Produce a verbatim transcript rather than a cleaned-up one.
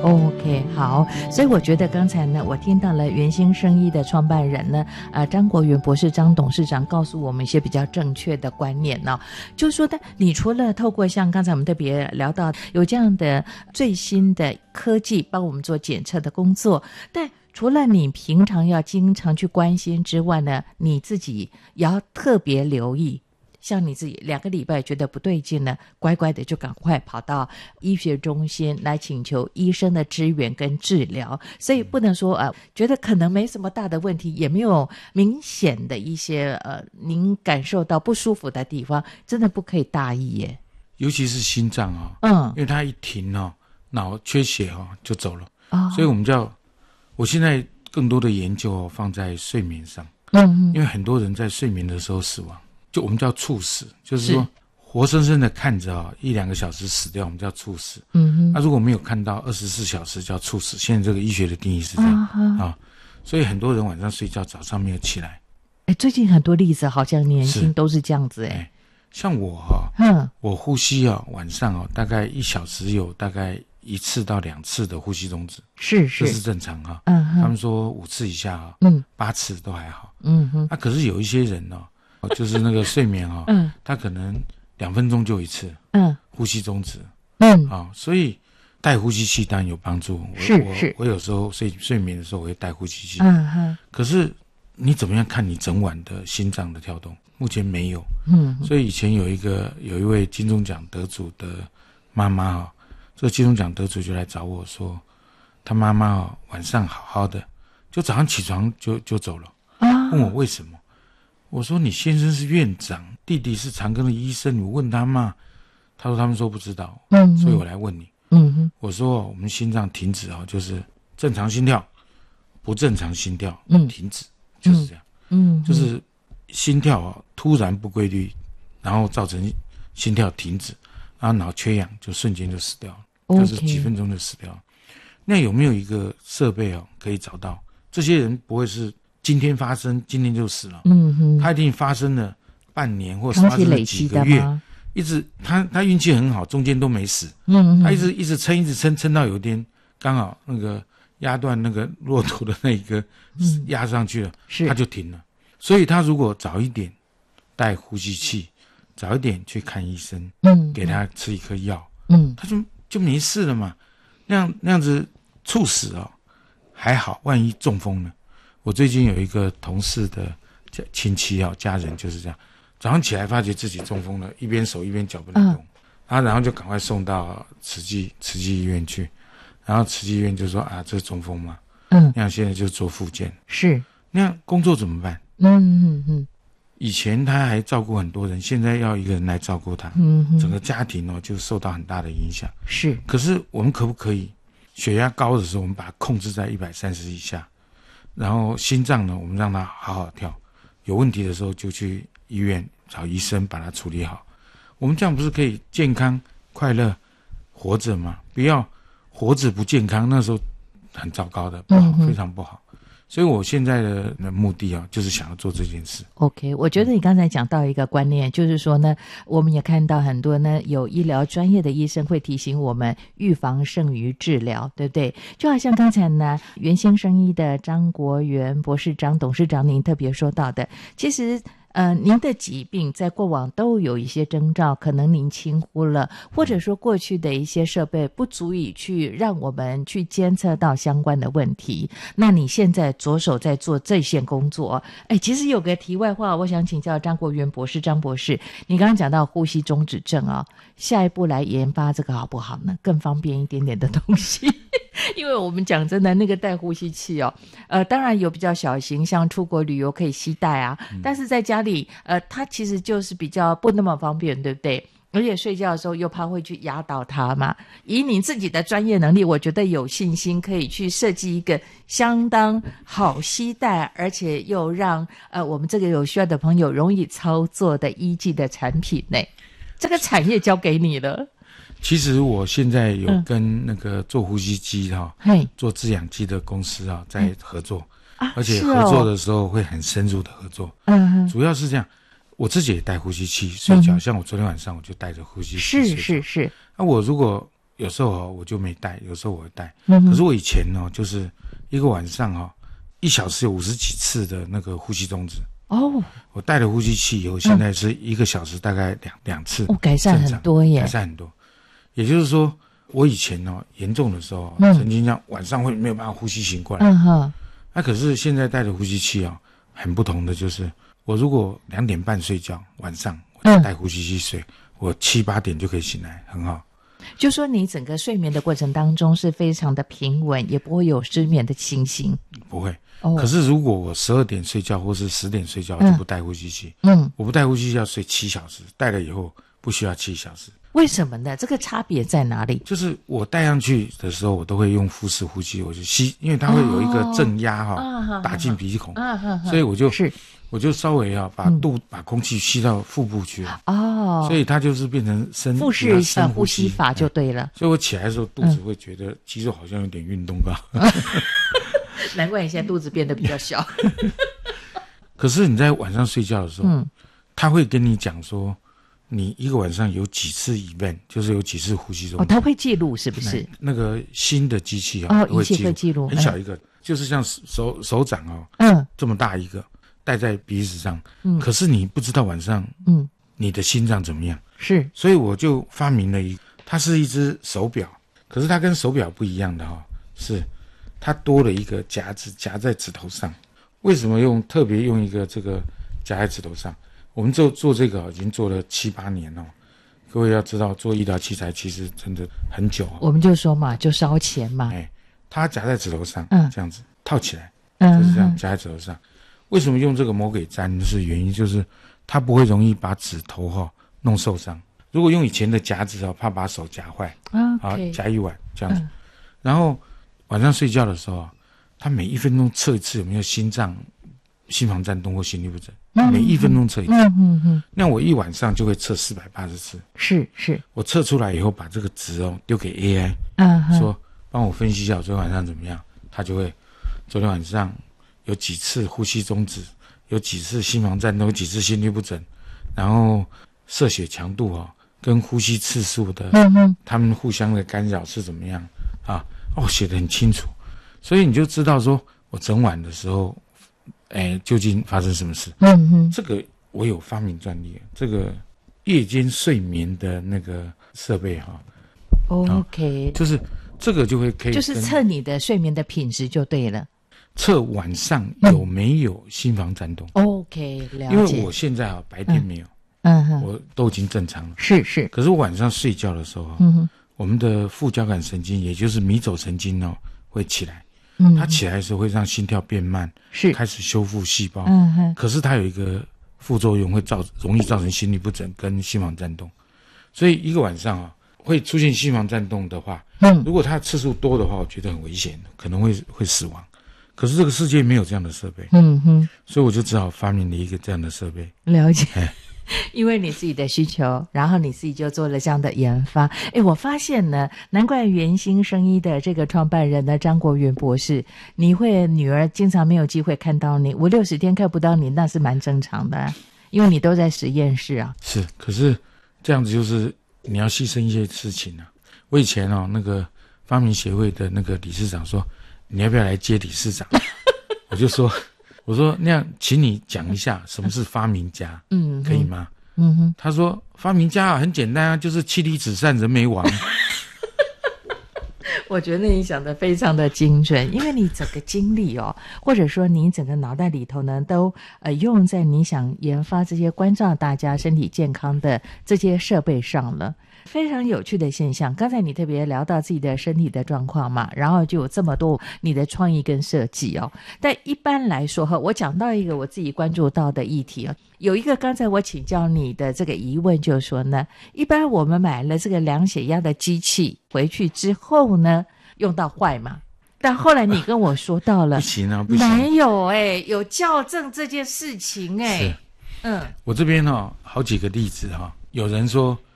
OK， 好，所以我觉得刚才呢，我听到了元兴生医的创办人呢，呃，张国元博士、张董事长告诉我们一些比较正确的观念呢、哦，就是说的，你除了透过像刚才我们特别聊到有这样的最新的科技帮我们做检测的工作，但除了你平常要经常去关心之外呢，你自己也要特别留意。像你自己两个礼拜觉得不对劲呢，乖乖的就赶快跑到医学中心来请求医生的支援跟治疗。所以不能说呃，觉得可能没什么大的问题，也没有明显的一些呃，您感受到不舒服的地方，真的不可以大意耶。 尤其是心脏啊、哦，嗯，因为它一停哦，脑缺血哦就走了。哦，所以我们叫，我现在更多的研究、哦、放在睡眠上。嗯，因为很多人在睡眠的时候死亡。就我们叫猝死，就是说活生生的看着啊、哦、一两个小时死掉，我们叫猝死。嗯哼，那、啊、如果没有看到二十四小时叫猝死。现在这个医学的定义是这样啊、哦，所以很多人晚上睡觉早上没有起来。 哎，最近很多例子好像年轻都是这样子哎。 像我哈、哦，嗯，我呼吸啊、哦、晚上哦大概一小时有大概一次到两次的呼吸中止， 是是， 这是正常哈、哦。嗯，他们说五次以下啊、哦，嗯，八次都还好。嗯哼，那、啊、可是有一些人呢、哦。就是那个睡眠啊、哦，嗯，他可能两分钟就一次，嗯，呼吸中止，嗯，啊、哦，所以带呼吸器当然有帮助。 是是， 我我有时候睡睡眠的时候我会带呼吸器，嗯哼。可是你怎么样看你整晚的心脏的跳动？目前没有，嗯。所以以前有一个有一位金钟奖得主的妈妈啊、哦，这个金钟奖得主就来找我说，他妈妈啊、哦、晚上好好的，就早上起床就就走了，啊，问我为什么？我说你先生是院长，弟弟是长庚的医生，你问他嘛？他说他们说不知道，嗯，所以我来问你。嗯哼，我说我们心脏停止啊，就是正常心跳，不正常心跳，嗯，停止，就是这样，嗯，就是心跳啊突然不规律，然后造成心跳停止，然后脑缺氧就瞬间就死掉了， okay. 就是几分钟就死掉了。那有没有一个设备哦可以找到这些人不会是？今天发生，今天就死了。嗯哼，他一定发生了半年，或者发生了几个月，一直他他运气很好，中间都没死。嗯哼，他一直一直撑，一直撑，撑到有一天刚好那个压断那个骆驼的那个压上去了，嗯，他就停了。所以他如果早一点带呼吸器，早一点去看医生，嗯，给他吃一颗药，嗯，他就就没事了嘛。那样那样子猝死哦，还好，万一中风呢？我最近有一个同事的亲戚啊，家人就是这样，早上起来发觉自己中风了，一边手一边脚不能动，嗯，啊，然后就赶快送到慈济慈济医院去，然后慈济医院就说啊，这是中风嘛，嗯，那样现在就做复健， 是那样工作怎么办？嗯嗯嗯，以前他还照顾很多人，现在要一个人来照顾他，嗯，整个家庭哦就受到很大的影响。 是， 可是我们可不可以血压高的时候，我们把它控制在一百三十以下？然后心脏呢，我们让它好好跳，有问题的时候就去医院找医生把它处理好。我们这样不是可以健康快乐活着吗？不要活着不健康，那时候很糟糕的，不好，嗯，非常不好。所以我现在的目的啊，就是想要做这件事。 OK， 我觉得你刚才讲到一个观念，就是说呢，我们也看到很多呢有医疗专业的医生会提醒我们预防胜于治疗，对不对？就好像刚才呢元兴生医的张国元博士长、董事长您特别说到的，其实呃，您的疾病在过往都有一些征兆，可能您轻忽了，或者说过去的一些设备不足以去让我们去监测到相关的问题。那你现在着手在做这些工作，哎，其实有个题外话，我想请教张国元博士，张博士，你刚刚讲到呼吸中止症啊，下一步来研发这个好不好呢？更方便一点点的东西。因为我们讲真的，那个带呼吸器哦，呃，当然有比较小型，像出国旅游可以携带啊，嗯，但是在家里，呃，它其实就是比较不那么方便，对不对？而且睡觉的时候又怕会去压倒它嘛。以你自己的专业能力，我觉得有信心可以去设计一个相当好携带，而且又让呃我们这个有需要的朋友容易操作的医技的产品呢。这个产业交给你了。 其实我现在有跟那个做呼吸机哈、嗯，做制氧机的公司啊在合作，嗯，而且合作的时候会很深入的合作。嗯，主要是这样，我自己也带呼吸器睡觉，嗯，像我昨天晚上我就带着呼吸器睡觉。 是是是。 那，啊，我如果有时候哦我就没带，有时候我会带。嗯、可是我以前哦，就是一个晚上哦，一小时有五十几次的那个呼吸中止。哦，我带了呼吸器以后，现在是一个小时大概两两次。 哦，改善很多耶， 改善很多。也就是说，我以前哦严重的时候，嗯、曾经这样晚上会没有办法呼吸醒过来。嗯哼。那、啊、可是现在带的呼吸器哦，很不同的就是，我如果两点半睡觉，晚上我就带呼吸器睡，嗯、我七八点就可以醒来，很好。 就说你整个睡眠的过程当中是非常的平稳，也不会有失眠的情形。 不会。哦、可是如果我十二点睡觉或是十点睡觉，就不带呼吸器。嗯，我不带呼吸器要睡七小时，带了以后不需要七小时。 为什么呢？这个差别在哪里？ 就是我戴上去的时候，我都会用腹式呼吸，我就吸，因为它会有一个正压哈、哦哦，打进鼻孔，啊、所以我就是我就稍微啊把肚、嗯、把空气吸到腹部去了。哦，所以它就是变成深腹式深呼吸法就对了。 所以我起来的时候肚子会觉得肌肉好像有点运动到。 嗯难怪你现在肚子变得比较小。 可是你在晚上睡觉的时候，嗯、他会跟你讲说，你一个晚上有几次 event， 就是有几次呼吸中止。 哦，他会记录是不是？ 那个新的机器啊、哦， 哦，仪器会记录， 很小一个，嗯、就是像手手掌哦，嗯，这么大一个，戴在鼻子上。嗯，可是你不知道晚上，嗯，你的心脏怎么样？ 是， 所以我就发明了一，它是一只手表，可是它跟手表不一样的哈、哦，是。它多了一个夹子夹在指头上，为什么用特别用一个这个夹在指头上？我们做做这个已经做了七八年了，各位要知道做医疗器材其实真的很久。 我们就说嘛，就烧钱嘛。 哎，它夹在指头上，嗯，这样子套起来，就是这样夹在指头上。嗯、为什么用这个魔鬼毡？是原因就是它不会容易把指头哈、哦、弄受伤。如果用以前的夹子啊，怕把手夹坏，啊，夹一晚这样子，嗯、然后。晚上睡觉的时候，他每一分钟测一次有没有心脏、心房颤动或心律不整，嗯、每一分钟测一次。嗯嗯嗯。那我一晚上就会测四百八十次。 是是。 我测出来以后，把这个值哦丢给 A I， 嗯，说帮我分析一下我昨天晚上怎么样，他就会昨天晚上有几次呼吸中止，有几次心房颤动，有几次心律不整，然后射血强度哦跟呼吸次数的，嗯嗯，他们互相的干扰是怎么样啊？哦，写得很清楚，所以你就知道说我整晚的时候，哎，究竟发生什么事？嗯哼，这个我有发明专利，这个夜间睡眠的那个设备哈、 哦。OK，、 哦、就是这个就会可以， 就是测你的睡眠的品质就对了， 测晚上有没有心房颤动。 嗯、OK， 了解。 因为我现在啊白天没有，嗯哼，我都已经正常了。 是是， 可是我晚上睡觉的时候，嗯哼。我们的副交感神经，也就是迷走神经哦，会起来。嗯，它起来的时候会让心跳变慢，是开始修复细胞。嗯哼。可是它有一个副作用，会造容易造成心律不整跟心房颤动。所以一个晚上啊，会出现心房颤动的话，嗯，如果它的次数多的话，我觉得很危险，可能会会死亡。可是这个世界没有这样的设备，嗯哼，所以我就只好发明了一个这样的设备。 了解。因为你自己的需求，然后你自己就做了这样的研发。诶，我发现呢，难怪元兴生医的这个创办人呢张国元博士，你会女儿经常没有机会看到你，五六十天看不到你，那是蛮正常的、啊，因为你都在实验室啊。 是，可是这样子就是你要牺牲一些事情啊。我以前哦，那个发明协会的那个理事长说，你要不要来接理事长？我就说。我说那样，请你讲一下什么是发明家，嗯，可以吗？嗯哼，他说发明家啊，很简单啊，就是妻离子散，人没完。 我觉得你讲的非常的精准，因为你整个精力哦，或者说你整个脑袋里头呢，都呃用在你想研发这些关照大家身体健康的这些设备上了。非常有趣的现象，刚才你特别聊到自己的身体的状况嘛，然后就有这么多你的创意跟设计哦。但一般来说哈，我讲到一个我自己关注到的议题哦，有一个刚才我请教你的这个疑问，就是说呢，一般我们买了这个量血压的机器回去之后呢，用到坏嘛？但后来你跟我说到了， 不行啊，不行， 没有哎、欸，有校正这件事情哎、欸， 嗯，我这边哈、哦、好几个例子哈、哦，有人说。